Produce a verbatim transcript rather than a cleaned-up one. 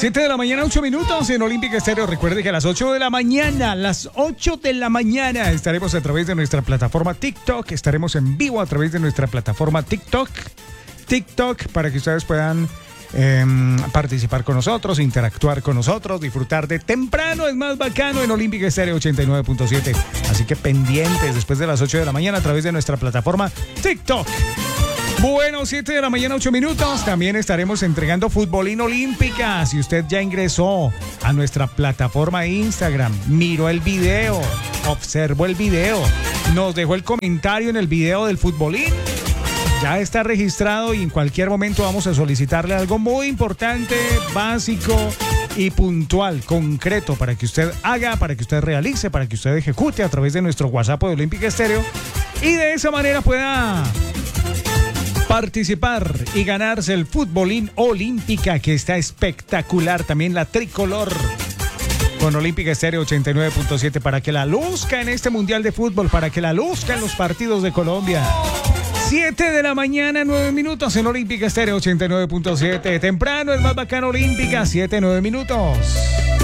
siete de la mañana, ocho minutos en Olímpica Estéreo. Recuerde que a las ocho de la mañana, a las ocho de la mañana, estaremos a través de nuestra plataforma TikTok. Estaremos en vivo a través de nuestra plataforma TikTok. TikTok para que ustedes puedan eh, participar con nosotros, interactuar con nosotros, disfrutar de Temprano es Más Bacano en Olímpica Estéreo ochenta y nueve punto siete. Así que pendientes después de las ocho de la mañana a través de nuestra plataforma TikTok. Bueno, siete de la mañana, ocho minutos. También estaremos entregando Futbolín Olímpica. Si usted ya ingresó a nuestra plataforma Instagram, miró el video, observó el video, nos dejó el comentario en el video del Futbolín, ya está registrado y en cualquier momento vamos a solicitarle algo muy importante, básico y puntual, concreto, para que usted haga, para que usted realice, para que usted ejecute a través de nuestro WhatsApp de Olímpica Estéreo y de esa manera pueda participar y ganarse el Futbolín Olímpica, que está espectacular. También la tricolor con Olímpica Estéreo ochenta y nueve punto siete para que la luzca en este Mundial de Fútbol, para que la luzca en los partidos de Colombia. siete de la mañana, nueve minutos en Olímpica Estéreo ochenta y nueve punto siete. Temprano es Más Bacano Olímpica, siete, nueve minutos.